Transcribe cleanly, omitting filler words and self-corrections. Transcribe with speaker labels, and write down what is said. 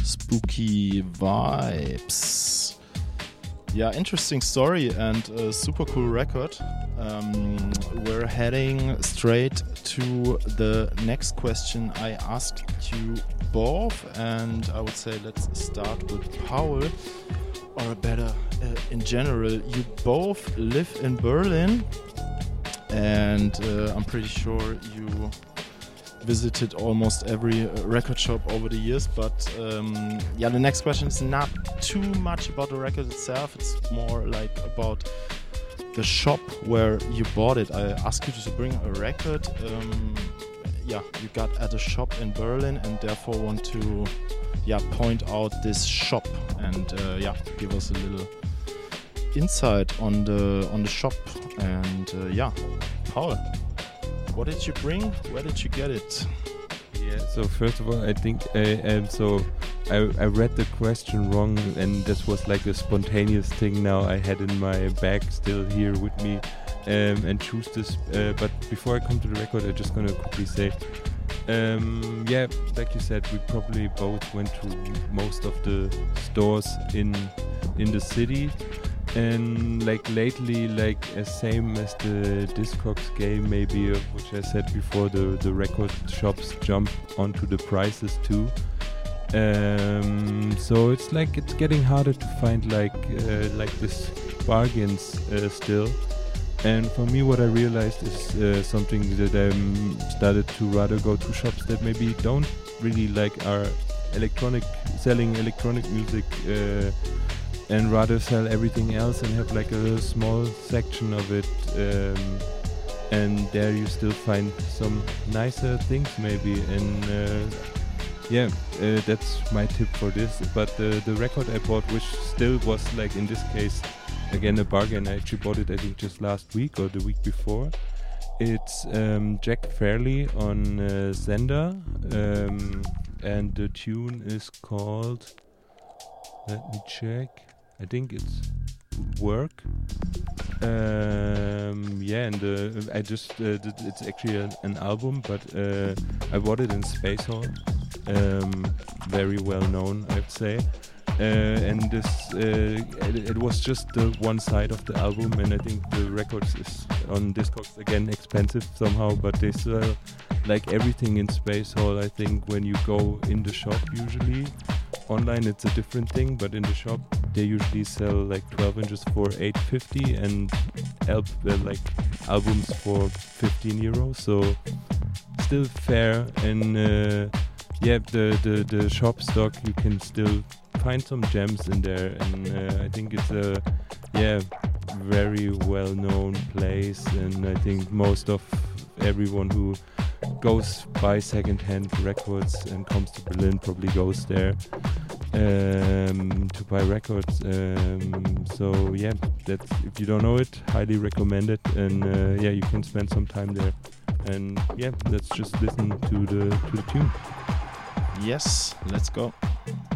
Speaker 1: Spooky vibes. Yeah, interesting story and a super cool record. We're heading straight to the next question I asked you both, and I would say let's start with Paul, or better, in general. You both live in Berlin, and I'm pretty sure you visited almost every record shop over the years, but the next question is not too much about the record itself. It's more like about the shop where you bought it. I asked you to bring a record you got at a shop in Berlin, and therefore want to point out this shop and give us a little insight on the shop. And Paul, what did you bring? Where did you get it?
Speaker 2: Yeah, so first of all, I think I read the question wrong, and this was like a spontaneous thing now I had in my bag still here with me, and choose this. But before I come to the record, I'm just gonna quickly say, like you said, we probably both went to most of the stores in the city. And like lately, like same as the Discogs game, maybe, which I said before, the record shops jump onto the prices too. So it's getting harder to find like this bargains still. And for me, what I realized is something that I started to rather go to shops that maybe don't really are selling electronic music. And rather sell everything else and have like a small section of it, and there you still find some nicer things maybe. And that's my tip for this. But the record I bought, which still was like in this case again a bargain, I actually bought it I think just last week or the week before. It's Jack Fairley on Zender, and the tune is called, let me check, I think it's Work. I just it's actually an album, but I bought it in Space Hall, very well known, I'd say. And this it was just the one side of the album, and I think the records is on Discogs again expensive somehow, but they sell like everything in Space Hall. I think when you go in the shop, usually online it's a different thing, but in the shop they usually sell like 12 inches for €8.50 and albums for €15, so still fair. And the shop stock, you can still find some gems in there, and I think it's a very well known place, and I think most of everyone who goes buy second-hand records and comes to Berlin probably goes there to buy records. That's, if you don't know it, highly recommend it, and you can spend some time there. And let's just listen to the tune.
Speaker 1: Yes, let's go.